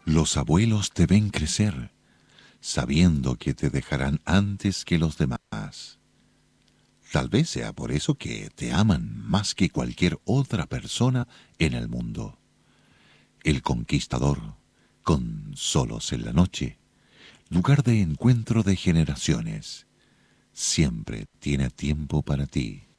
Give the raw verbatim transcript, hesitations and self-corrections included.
Los abuelos te ven crecer, sabiendo que te dejarán antes que los demás. Tal vez sea por eso que te aman más que cualquier otra persona en el mundo. El Conquistador, con Solos en la Noche, lugar de encuentro de generaciones, siempre tiene tiempo para ti.